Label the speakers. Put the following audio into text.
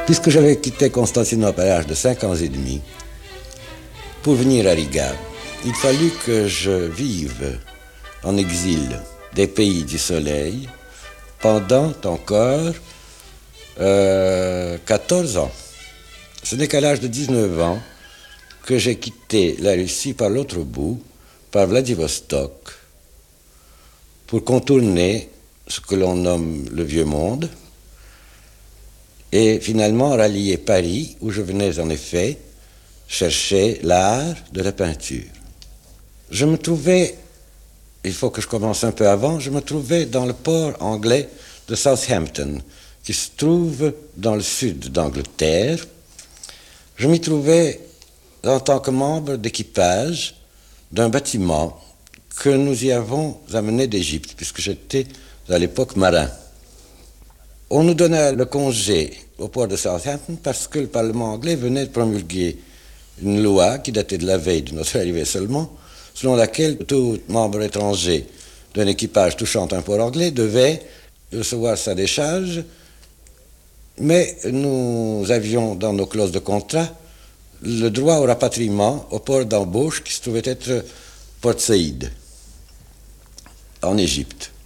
Speaker 1: Puisque j'avais quitté Constantinople à l'âge de 5 ans et demi pour venir à Riga, il fallut que je vive en exil des pays du soleil pendant encore 14 ans. Ce n'est qu'à l'âge de 19 ans que j'ai quitté la Russie par l'autre bout, par Vladivostok, pour contourner ce que l'on nomme le Vieux Monde, et finalement rallier Paris, où je venais en effet chercher l'art de la peinture. Je me trouvais, il faut que je commence un peu avant, je me trouvais dans le port anglais de Southampton, qui se trouve dans le sud d'Angleterre. Je m'y trouvais en tant que membre d'équipage d'un bâtiment que nous y avons amené d'Égypte, puisque j'étais à l'époque marin. On nous donna le congé au port de Southampton parce que le Parlement anglais venait de promulguer une loi qui datait de la veille de notre arrivée seulement, selon laquelle tout membre étranger d'un équipage touchant un port anglais devait recevoir sa décharge, mais nous avions dans nos clauses de contrat le droit au rapatriement au port d'embauche qui se trouvait être Port Saïd, en Égypte.